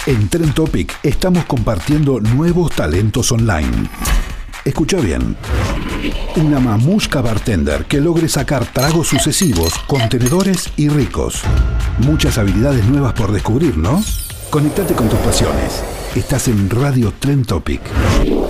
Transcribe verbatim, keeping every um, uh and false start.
En Trend Topic estamos compartiendo nuevos talentos online. Escucha bien. Una mamushka bartender que logre sacar tragos sucesivos, contenedores y ricos. Muchas habilidades nuevas por descubrir, ¿no? Conectate con tus pasiones. Estás en Radio Trend Topic.